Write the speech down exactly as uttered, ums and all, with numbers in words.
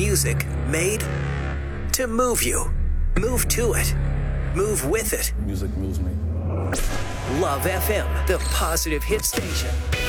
Music made to move you. Move to it. Move with it. Music moves me. Love F M, the positive hit station.